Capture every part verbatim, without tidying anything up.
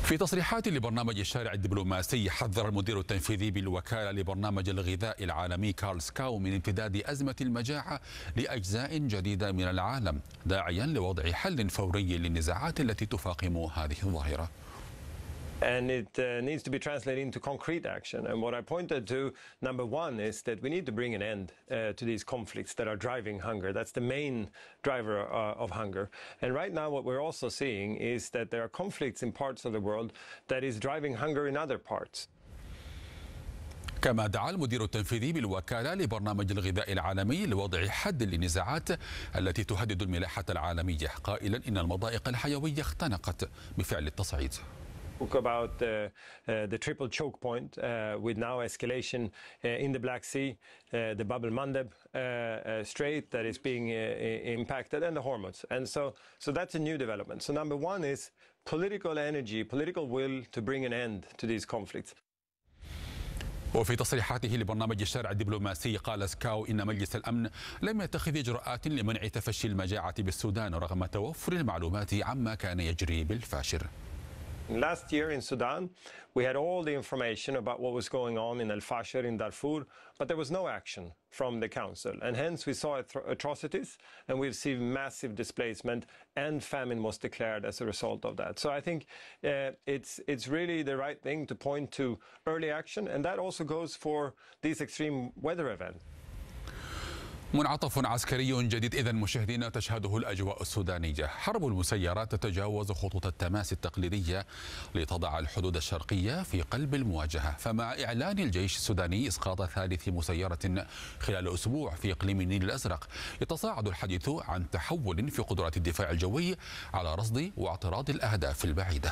في تصريحات لبرنامج الشارع الدبلوماسي، حذر المدير التنفيذي بالوكالة لبرنامج الغذاء العالمي كارل سكاو من امتداد أزمة المجاعة لأجزاء جديدة من العالم، داعيا لوضع حل فوري للنزاعات التي تفاقم هذه الظاهرة. And it uh, needs to be translated into concrete action. And what I pointed to, number one, is that we need to bring an end uh, to these conflicts that are driving hunger. That's the main driver uh, of hunger. And right now what we're also seeing is that there are conflicts in parts of the world that is driving hunger in other parts. كما دعا المدير التنفيذي بالوكالة لبرنامج الغذاء العالمي لوضع حد للنزاعات التي تهدد الملاحة العالمية، قائلا إن المضائق الحيوية اختنقت بفعل التصعيد. About uh, uh, the triple choke point uh, with now escalation uh, in the Black Sea, uh, the Bab el-Mandeb uh, uh, Strait that is being uh, impacted, and the Hormuz. And so, so that's a new development. So number one is political energy, political will to bring an end to these conflicts. وفي تصريحاته لبرنامج الشارع الدبلوماسي، قال سكاو إن مجلس الأمن لم يتخذ إجراءات لمنع تفشي المجاعة بالسودان رغم توفر المعلومات عما كان يجري بالفاشر. Last year in Sudan, we had all the information about what was going on in Al-Fashir, in Darfur, but there was no action from the council. And hence we saw atrocities, and we've seen massive displacement, and famine was declared as a result of that. So I think uh, it's, it's really the right thing to point to early action, and that also goes for these extreme weather events. منعطف عسكري جديد إذن مشاهدينا تشهده الأجواء السودانية. حرب المسيرات تتجاوز خطوط التماس التقليدية لتضع الحدود الشرقية في قلب المواجهة، فمع إعلان الجيش السوداني إسقاط ثالث مسيرة خلال أسبوع في إقليم النيل الأزرق، يتصاعد الحديث عن تحول في قدرات الدفاع الجوي على رصد واعتراض الأهداف البعيدة.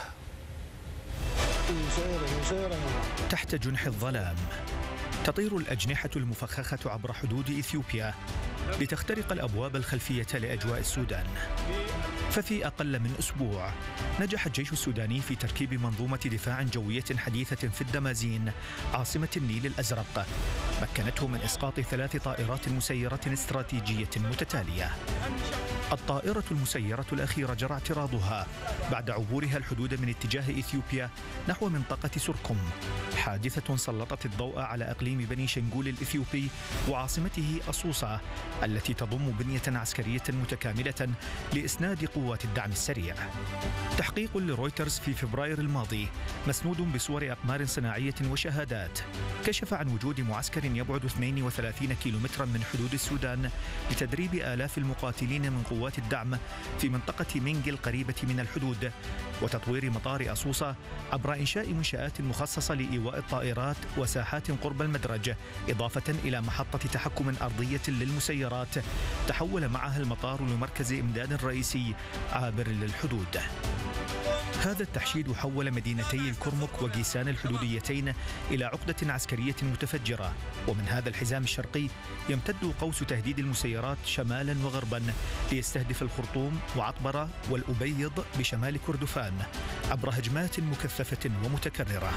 تحت جنح الظلام تطير الأجنحة المفخخة عبر حدود إثيوبيا لتخترق الأبواب الخلفية لأجواء السودان. ففي أقل من أسبوع نجح الجيش السوداني في تركيب منظومة دفاع جوية حديثة في الدمازين عاصمة النيل الأزرق، مكنته من إسقاط ثلاث طائرات مسيرة استراتيجية متتالية. الطائرة المسيرة الأخيرة جرى اعتراضها بعد عبورها الحدود من اتجاه إثيوبيا نحو منطقة سركم، حادثة سلطت الضوء على إقليم بني شنغول الإثيوبي وعاصمته أسوسا التي تضم بنية عسكرية متكاملة لإسناد قوات الدعم السريع. تحقيق لرويترز في فبراير الماضي مسنود بصور أقمار صناعية وشهادات كشف عن وجود معسكر يبعد اثنين وثلاثين كيلومترا من حدود السودان لتدريب آلاف المقاتلين من قوات الدعم في منطقة مينغ القريبة من الحدود، وتطوير مطار أسوسا عبر إنشاء منشآت مخصصة لإيواء الطائرات وساحات قرب المدرج، إضافة إلى محطة تحكم أرضية للمسيرات تحول معها المطار لمركز إمداد رئيسي عابر للحدود. هذا التحشيد حول مدينتي الكرمك وجيسان الحدوديتين إلى عقدة عسكرية متفجرة، ومن هذا الحزام الشرقي يمتد قوس تهديد المسيرات شمالا وغربا ليستهدف الخرطوم وعطبرة والأبيض بشمال كردفان عبر هجمات مكثفة ومتكررة.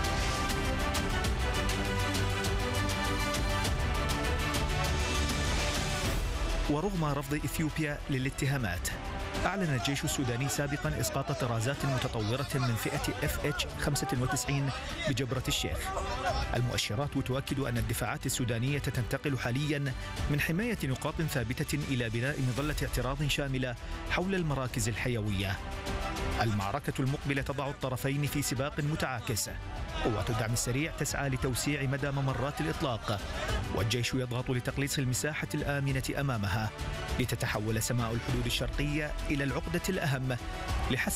ورغم رفض إثيوبيا للاتهامات، أعلن الجيش السوداني سابقا إسقاط طرازات متطورة من فئة إف إتش خمسة وتسعين بجبرة الشيخ. المؤشرات تؤكد أن الدفاعات السودانية تنتقل حاليا من حماية نقاط ثابتة إلى بناء مظلة اعتراض شاملة حول المراكز الحيوية. المعركة المقبلة تضع الطرفين في سباق متعاكس. قوات الدعم السريع تسعى لتوسيع مدى ممرات الإطلاق، والجيش يضغط لتقليص المساحة الآمنة أمامها لتتحول سماء الحدود الشرقية إلى العقدة الأهم لحسم